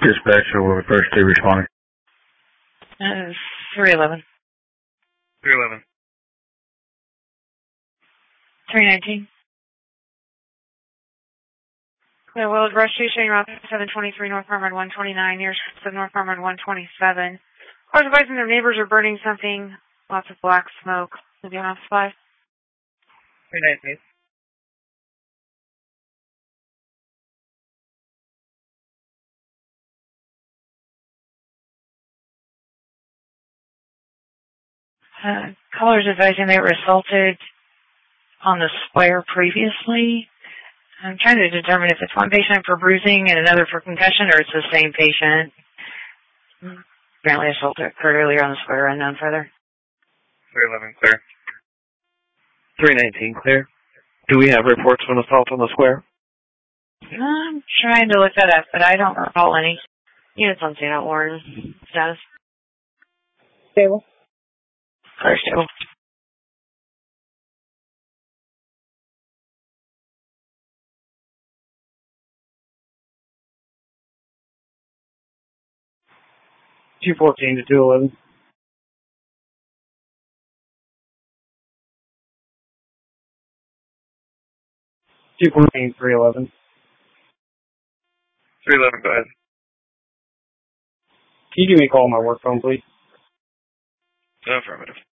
Dispatcher will first two responding. 311. 311. 319. The Willard Rush Station, Route 723, North Farmwood 129, near North Farmwood 127. Cars advising their neighbors are burning something. Lots of black smoke. Maybe on supply. 319. Callers advising they were assaulted on the square previously. I'm trying to determine if it's one patient for bruising and another for concussion, or it's the same patient. Apparently assault occurred earlier on the square, unknown further. 311, clear. 319, clear. Do we have reports of an assault on the square? I'm trying to look that up, but I don't recall any. Units on scene, Warren. Status? Stable. Clear, stable. $214 to $211. 214, 311. 311, go ahead. Can you give me a call on my work phone, please? Affirmative.